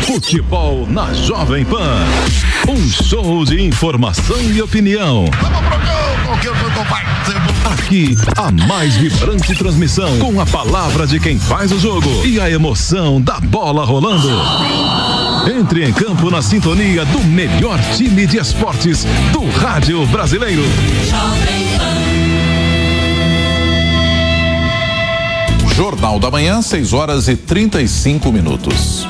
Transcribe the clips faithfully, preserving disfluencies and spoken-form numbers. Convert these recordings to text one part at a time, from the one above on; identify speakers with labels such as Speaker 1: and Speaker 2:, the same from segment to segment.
Speaker 1: Futebol na Jovem Pan. Um show de informação e opinião. Aqui, a mais vibrante transmissão, com a palavra de quem faz o jogo e a emoção da bola rolando. Entre em campo na sintonia do melhor time de esportes do rádio brasileiro.
Speaker 2: Jornal da Manhã, seis horas e trinta e cinco minutos.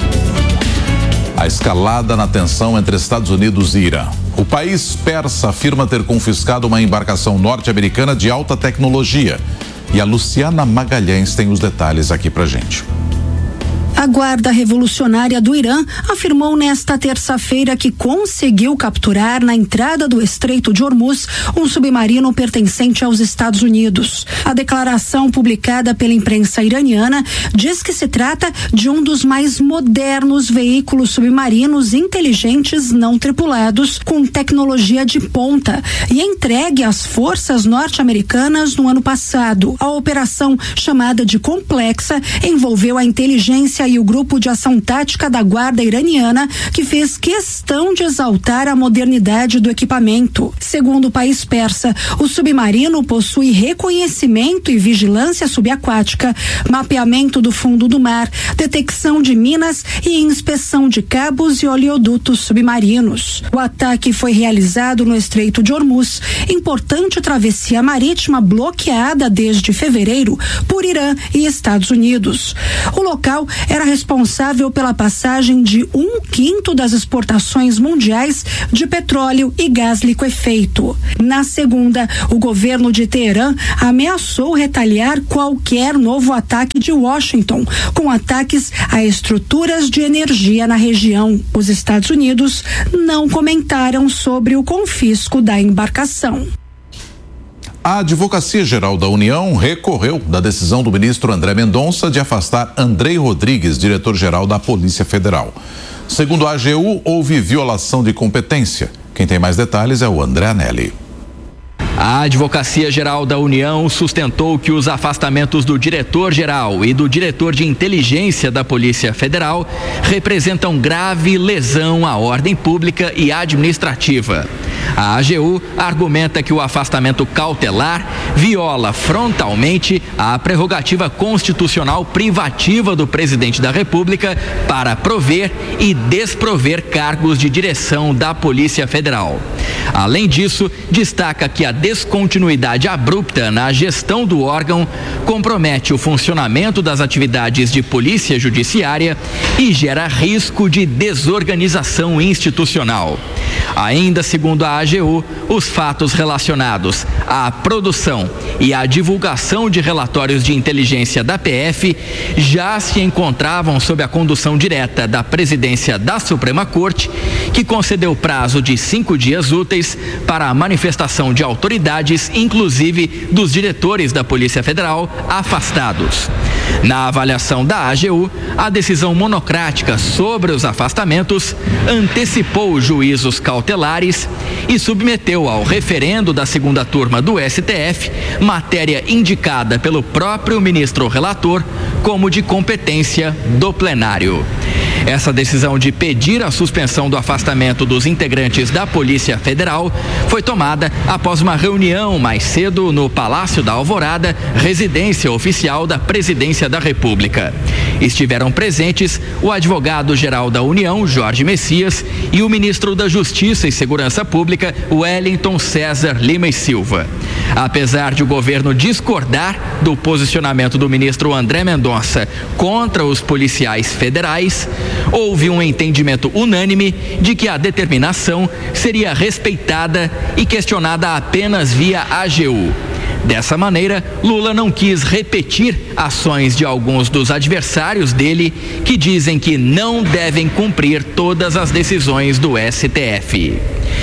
Speaker 2: A escalada na tensão entre Estados Unidos e Irã. O país persa afirma ter confiscado uma embarcação norte-americana de alta tecnologia. E a Luciana Magalhães tem os detalhes aqui pra gente.
Speaker 3: A Guarda Revolucionária do Irã afirmou nesta terça-feira que conseguiu capturar na entrada do Estreito de Hormuz um submarino pertencente aos Estados Unidos. A declaração publicada pela imprensa iraniana diz que se trata de um dos mais modernos veículos submarinos inteligentes não tripulados com tecnologia de ponta e entregue às forças norte-americanas no ano passado. A operação, chamada de Complexa, envolveu a inteligência e o grupo de ação tática da Guarda iraniana, que fez questão de exaltar a modernidade do equipamento. Segundo o país persa, o submarino possui reconhecimento e vigilância subaquática, mapeamento do fundo do mar, detecção de minas e inspeção de cabos e oleodutos submarinos. O ataque foi realizado no Estreito de Hormuz, importante travessia marítima bloqueada desde fevereiro por Irã e Estados Unidos. O local era responsável pela passagem de um quinto das exportações mundiais de petróleo e gás liquefeito. Na segunda, o governo de Teherã ameaçou retaliar qualquer novo ataque de Washington, com ataques a estruturas de energia na região. Os Estados Unidos não comentaram sobre o confisco da embarcação.
Speaker 2: A Advocacia Geral da União recorreu da decisão do ministro André Mendonça de afastar Andrei Rodrigues, diretor-geral da Polícia Federal. Segundo a AGU, houve violação de competência. Quem tem mais detalhes é o André Anelli.
Speaker 4: A Advocacia Geral da União sustentou que os afastamentos do diretor-geral e do diretor de inteligência da Polícia Federal representam grave lesão à ordem pública e administrativa. A AGU argumenta que o afastamento cautelar viola frontalmente a prerrogativa constitucional privativa do presidente da República para prover e desprover cargos de direção da Polícia Federal. Além disso, destaca que a descontinuidade abrupta na gestão do órgão compromete o funcionamento das atividades de polícia judiciária e gera risco de desorganização institucional. Ainda segundo a AGU, os fatos relacionados à produção e à divulgação de relatórios de inteligência da P F já se encontravam sob a condução direta da presidência da Suprema Corte, que concedeu prazo de cinco dias úteis para a manifestação de autoridades, inclusive dos diretores da Polícia Federal afastados. Na avaliação da AGU, a decisão monocrática sobre os afastamentos antecipou juízos cautelares e submeteu ao referendo da segunda turma do S T F matéria indicada pelo próprio ministro relator como de competência do plenário. Essa decisão de pedir a suspensão do afastamento dos integrantes da Polícia Federal foi tomada após uma reunião mais cedo no Palácio da Alvorada, residência oficial da Presidência da República. Estiveram presentes o advogado-geral da União, Jorge Messias, e o ministro da Justiça e Segurança Pública, Wellington César Lima e Silva. Apesar de o governo discordar do posicionamento do ministro André Mendonça contra os policiais federais, houve um entendimento unânime de que a determinação seria respeitada e questionada apenas via A G U. Dessa maneira, Lula não quis repetir ações de alguns dos adversários dele que dizem que não devem cumprir todas as decisões do S T F.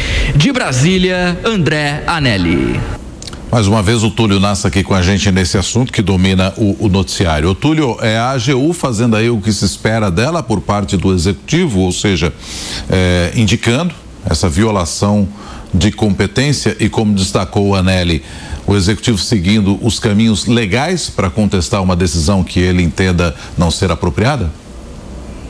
Speaker 4: De Brasília, André Anelli.
Speaker 2: Mais uma vez o Túlio Nassa aqui com a gente nesse assunto que domina o, o noticiário. O Túlio, é a AGU fazendo aí o que se espera dela por parte do Executivo, ou seja, é, indicando essa violação de competência e, como destacou o Anelli, o Executivo seguindo os caminhos legais para contestar uma decisão que ele entenda não ser apropriada?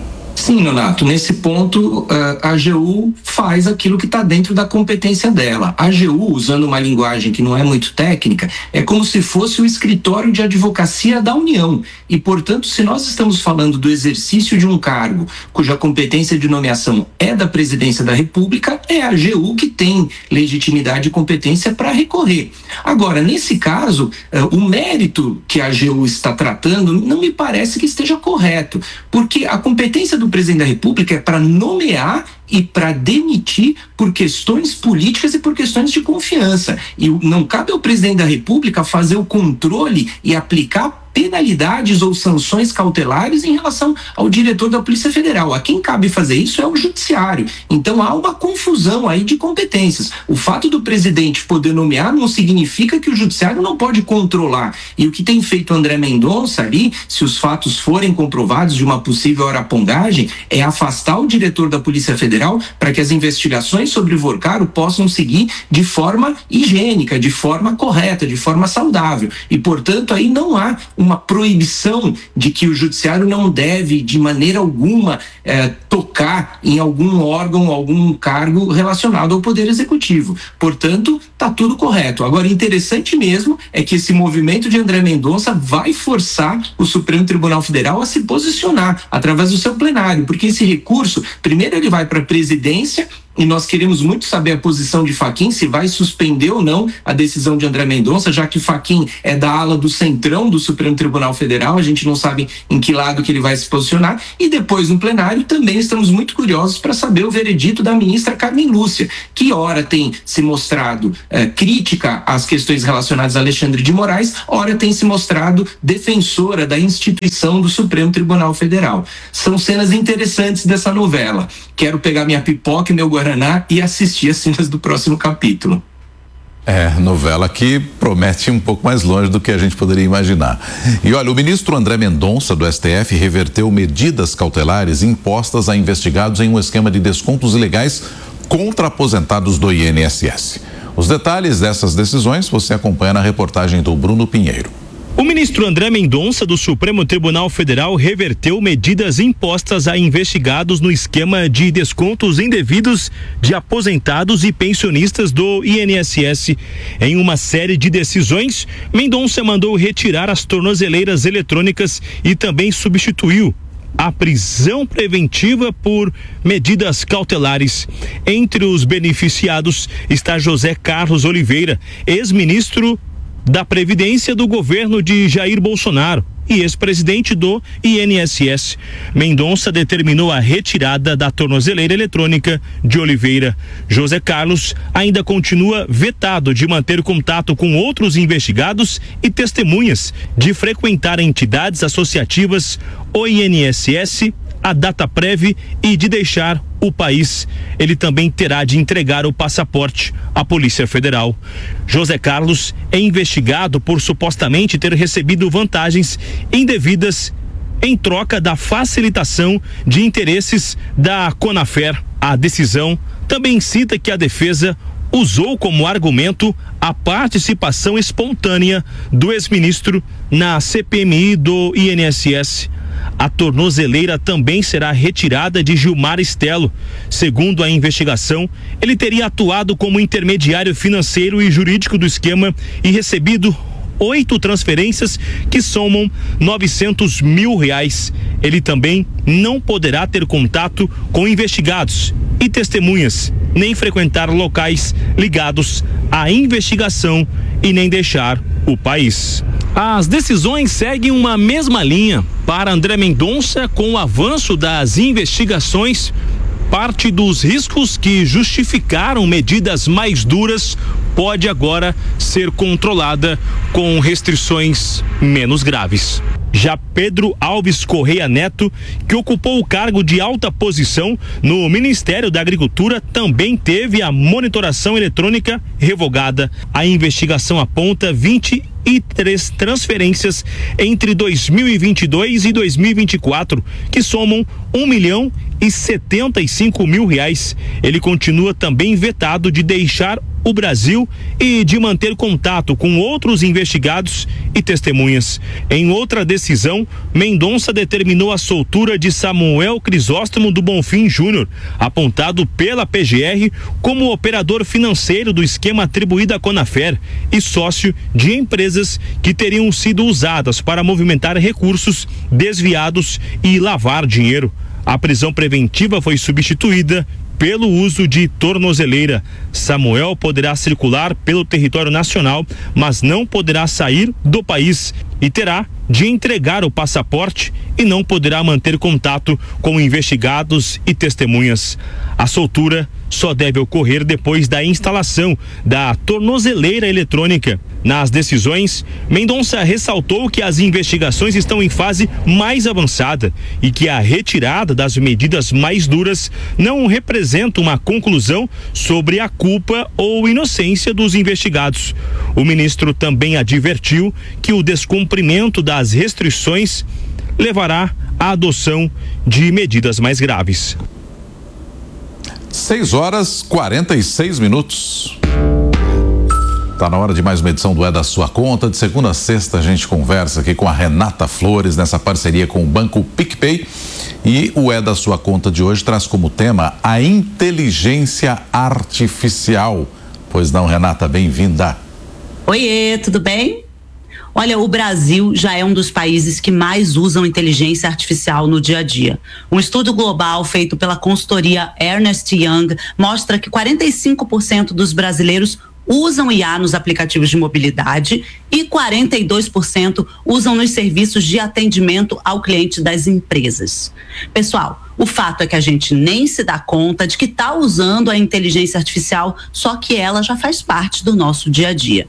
Speaker 5: Sim, Nonato, nesse ponto a A G U faz aquilo que está dentro da competência dela. A AGU, usando uma linguagem que não é muito técnica, é como se fosse o escritório de advocacia da União e, portanto, se nós estamos falando do exercício de um cargo cuja competência de nomeação é da Presidência da República, é a AGU que tem legitimidade e competência para recorrer. Agora, nesse caso, o mérito que a AGU está tratando não me parece que esteja correto, porque a competência do Presidente da República é para nomear e para demitir por questões políticas e por questões de confiança. E não cabe ao Presidente da República fazer o controle e aplicar penalidades ou sanções cautelares em relação ao diretor da Polícia Federal. A quem cabe fazer isso é o Judiciário. Então há uma confusão aí de competências. O fato do presidente poder nomear não significa que o Judiciário não pode controlar. E o que tem feito André Mendonça ali, se os fatos forem comprovados de uma possível arapongagem, é afastar o diretor da Polícia Federal para que as investigações sobre o Vorcaro possam seguir de forma higiênica, de forma correta, de forma saudável. E, portanto, aí não há uma proibição de que o Judiciário não deve, de maneira alguma, eh, tocar em algum órgão, algum cargo relacionado ao Poder Executivo. Portanto, está tudo correto. Agora, interessante mesmo é que esse movimento de André Mendonça vai forçar o Supremo Tribunal Federal a se posicionar através do seu plenário, porque esse recurso, primeiro ele vai para a presidência, e nós queremos muito saber a posição de Fachin, se vai suspender ou não a decisão de André Mendonça, já que Fachin é da ala do centrão do Supremo Tribunal Federal, a gente não sabe em que lado que ele vai se posicionar, e depois no plenário também estamos muito curiosos para saber o veredito da ministra Carmen Lúcia, que ora tem se mostrado eh, crítica às questões relacionadas a Alexandre de Moraes, ora tem se mostrado defensora da instituição do Supremo Tribunal Federal. São cenas interessantes dessa novela. Quero pegar minha pipoca e meu Guaraná e assistir as cenas do próximo capítulo.
Speaker 2: É, novela que promete um pouco mais longe do que a gente poderia imaginar. E olha, o ministro André Mendonça, do S T F, reverteu medidas cautelares impostas a investigados em um esquema de descontos ilegais contra aposentados do I N S S. Os detalhes dessas decisões você acompanha na reportagem do Bruno Pinheiro.
Speaker 6: O ministro André Mendonça, do Supremo Tribunal Federal, reverteu medidas impostas a investigados no esquema de descontos indevidos de aposentados e pensionistas do I N S S. Em uma série de decisões, Mendonça mandou retirar as tornozeleiras eletrônicas e também substituiu a prisão preventiva por medidas cautelares. Entre os beneficiados está José Carlos Oliveira, ex-ministro da Previdência do governo de Jair Bolsonaro e ex-presidente do I N S S. Mendonça determinou a retirada da tornozeleira eletrônica de Oliveira. José Carlos ainda continua vetado de manter contato com outros investigados e testemunhas, de frequentar entidades associativas, o I N S S, a Dataprev e de deixar o país. Ele também terá de entregar o passaporte à Polícia Federal. José Carlos é investigado por supostamente ter recebido vantagens indevidas em troca da facilitação de interesses da Conafer. A decisão também cita que a defesa usou como argumento a participação espontânea do ex-ministro na C P M I do I N S S. A tornozeleira também será retirada de Gilmar Stelo. Segundo a investigação, ele teria atuado como intermediário financeiro e jurídico do esquema e recebido oito transferências que somam novecentos mil reais. Ele também não poderá ter contato com investigados e testemunhas, nem frequentar locais ligados à investigação e nem deixar o país. As decisões seguem uma mesma linha. Para André Mendonça, com o avanço das investigações, parte dos riscos que justificaram medidas mais duras pode agora ser controlada com restrições menos graves. Já Pedro Alves Correia Neto, que ocupou o cargo de alta posição no Ministério da Agricultura, também teve a monitoração eletrônica revogada. A investigação aponta vinte e três transferências entre dois mil e vinte e dois e dois mil e vinte e quatro, que somam um milhão e setenta e cinco mil reais. Ele continua também vetado de deixar o Brasil e de manter contato com outros investigados e testemunhas. Em outra decisão, Mendonça determinou a soltura de Samuel Crisóstomo do Bonfim Júnior, apontado pela P G R como operador financeiro do esquema atribuído à Conafer e sócio de empresas que teriam sido usadas para movimentar recursos desviados e lavar dinheiro. A prisão preventiva foi substituída pelo uso de tornozeleira. Samuel poderá circular pelo território nacional, mas não poderá sair do país e terá de entregar o passaporte e não poderá manter contato com investigados e testemunhas. A soltura só deve ocorrer depois da instalação da tornozeleira eletrônica. Nas decisões, Mendonça ressaltou que as investigações estão em fase mais avançada e que a retirada das medidas mais duras não representa uma conclusão sobre a culpa ou inocência dos investigados. O ministro também advertiu que o descumprimento das restrições levará à adoção de medidas mais graves.
Speaker 2: seis horas e quarenta e seis minutos. Tá na hora de mais uma edição do É da Sua Conta. De segunda a sexta a gente conversa aqui com a Renata Flores nessa parceria com o Banco PicPay. E o É da Sua Conta de hoje traz como tema a inteligência artificial. Pois não, Renata, bem-vinda.
Speaker 7: Oiê, tudo bem? Olha, o Brasil já é um dos países que mais usam inteligência artificial no dia a dia. Um estudo global feito pela consultoria Ernst Young mostra que quarenta e cinco por cento dos brasileiros usam I A nos aplicativos de mobilidade e quarenta e dois por cento usam nos serviços de atendimento ao cliente das empresas. Pessoal, o fato é que a gente nem se dá conta de que está usando a inteligência artificial, só que ela já faz parte do nosso dia a dia.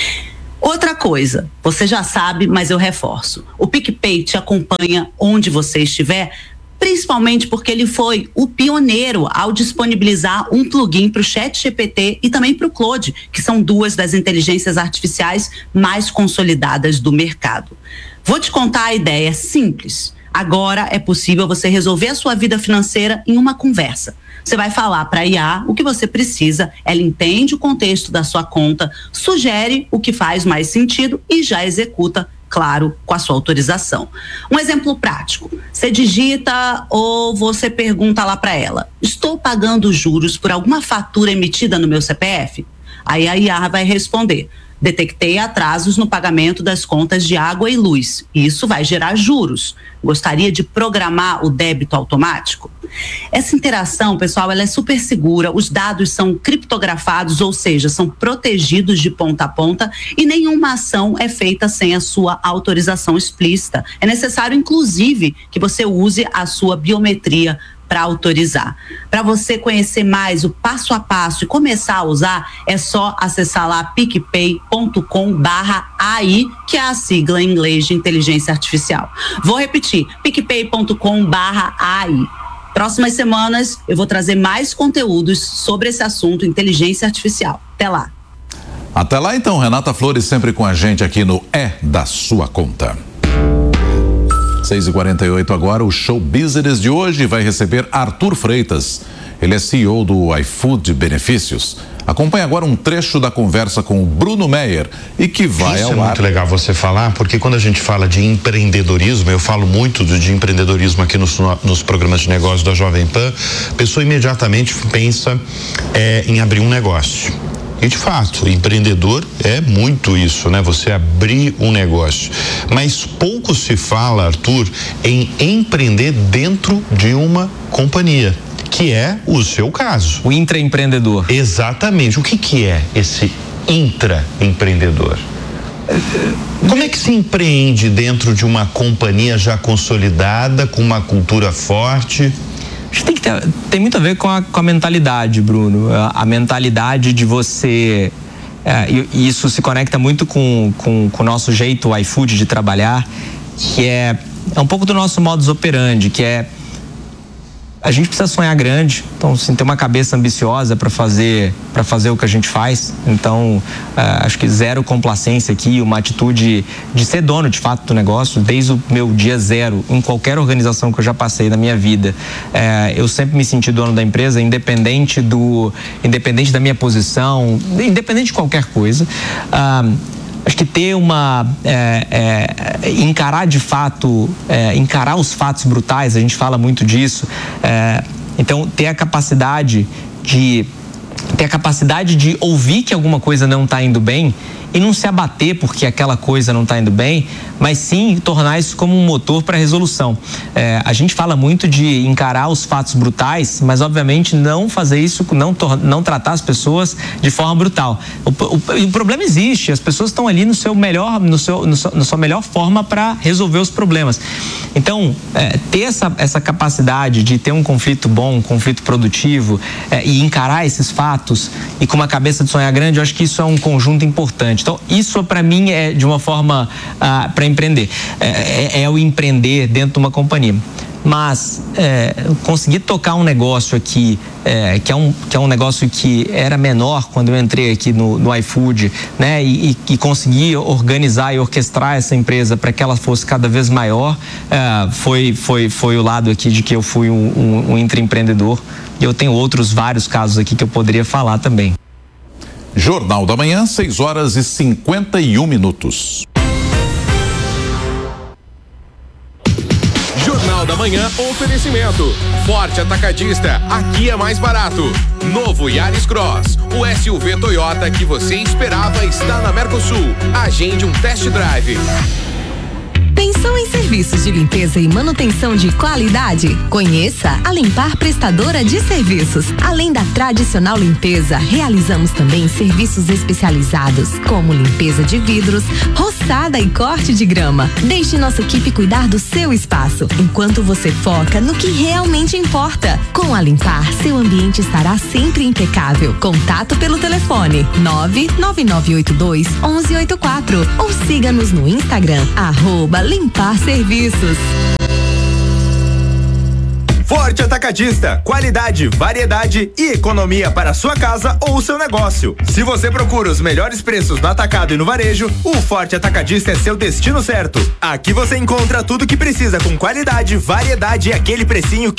Speaker 7: Outra coisa, você já sabe, mas eu reforço. O PicPay te acompanha onde você estiver, principalmente porque ele foi o pioneiro ao disponibilizar um plugin para o ChatGPT e também para o Claude, que são duas das inteligências artificiais mais consolidadas do mercado. Vou te contar a ideia simples. Agora é possível você resolver a sua vida financeira em uma conversa. Você vai falar para a I A o que você precisa, ela entende o contexto da sua conta, sugere o que faz mais sentido e já executa, claro, com a sua autorização. Um exemplo prático, você digita ou você pergunta lá para ela: estou pagando juros por alguma fatura emitida no meu C P F? Aí a I A vai responder: detectei atrasos no pagamento das contas de água e luz. Isso vai gerar juros. Gostaria de programar o débito automático? Essa interação, pessoal, ela é super segura. Os dados são criptografados, ou seja, são protegidos de ponta a ponta e nenhuma ação é feita sem a sua autorização explícita. É necessário, inclusive, que você use a sua biometria para autorizar. Para você conhecer mais o passo a passo e começar a usar, é só acessar lá picpay ponto com barra A I, que é a sigla em inglês de inteligência artificial. Vou repetir, picpay ponto com barra A I. Próximas semanas eu vou trazer mais conteúdos sobre esse assunto, inteligência artificial. Até lá.
Speaker 2: Até lá então, Renata Flores sempre com a gente aqui no É da Sua Conta. seis e quarenta e oito agora, o Show Business de hoje vai receber Arthur Freitas. Ele é C E O do iFood Benefícios. Acompanhe agora um trecho da conversa com o Bruno Meyer e que vai
Speaker 8: Isso
Speaker 2: ao
Speaker 8: é
Speaker 2: ar.
Speaker 8: muito legal você falar, porque quando a gente fala de empreendedorismo, eu falo muito de empreendedorismo aqui nos, nos programas de negócio da Jovem Pan, a pessoa imediatamente pensa é, em abrir um negócio. E de fato, empreendedor é muito isso, né? Você abrir um negócio. Mas pouco se fala, Arthur, em empreender dentro de uma companhia, que é o seu caso.
Speaker 9: O intraempreendedor.
Speaker 8: Exatamente. O que que é esse intraempreendedor? Como é que se empreende dentro de uma companhia já consolidada, com uma cultura forte?
Speaker 9: Acho que tem, que ter, tem muito a ver com a, com a mentalidade, Bruno. A, a mentalidade de você. É, e, e isso se conecta muito com, com, com o nosso jeito, o iFood, de trabalhar, que é, é um pouco do nosso modus operandi, que é. a gente precisa sonhar grande, então assim, ter uma cabeça ambiciosa para fazer para fazer o que a gente faz. Então, uh, acho que zero complacência aqui, uma atitude de ser dono de fato do negócio, desde o meu dia zero, em qualquer organização que eu já passei na minha vida. Uh, eu sempre me senti dono da empresa, independente do, independente da minha posição, independente de qualquer coisa. Uh, Acho que ter uma, é, é, encarar de fato, é, encarar os fatos brutais, a gente fala muito disso, é, então ter a capacidade de, ter a capacidade de ouvir que alguma coisa não está indo bem e não se abater porque aquela coisa não está indo bem, mas sim tornar isso como um motor para a resolução. É, a gente fala muito de encarar os fatos brutais, mas obviamente não fazer isso, não, não tratar as pessoas de forma brutal. O, o, o problema existe, as pessoas estão ali no seu melhor, no seu, no seu, na sua melhor forma para resolver os problemas. Então, é, ter essa, essa capacidade de ter um conflito bom, um conflito produtivo, é, e encarar esses fatos e com uma cabeça de sonhar grande, eu acho que isso é um conjunto importante. Então, isso para mim é de uma forma ah, para empreender, é, é, é o empreender dentro de uma companhia. Mas é, conseguir tocar um negócio aqui, é, que, é um, que é um negócio que era menor quando eu entrei aqui no, no iFood, né? E, e conseguir organizar e orquestrar essa empresa para que ela fosse cada vez maior, é, foi, foi, foi o lado aqui de que eu fui um, um, um intraempreendedor. E eu tenho outros vários casos aqui que eu poderia falar também.
Speaker 2: Jornal da Manhã, seis horas e cinquenta e um minutos.
Speaker 10: Jornal da Manhã, oferecimento. Forte Atacadista, aqui é mais barato. Novo Yaris Cross, o S U V Toyota que você esperava está na Mercosul. Agende um test drive.
Speaker 11: Pensou em serviços de limpeza e manutenção de qualidade? Conheça a Limpar Prestadora de Serviços. Além da tradicional limpeza, realizamos também serviços especializados, como limpeza de vidros, roçada e corte de grama. Deixe nossa equipe cuidar do seu espaço, enquanto você foca no que realmente importa. Com a Limpar, seu ambiente estará sempre impecável. Contato pelo telefone nove nove nove oito dois um um oito quatro ou siga-nos no Instagram, arroba Limpar Serviços.
Speaker 12: Forte Atacadista, qualidade, variedade e economia para a sua casa ou o seu negócio. Se você procura os melhores preços no atacado e no varejo, o Forte Atacadista é seu destino certo. Aqui você encontra tudo que precisa com qualidade, variedade e aquele precinho que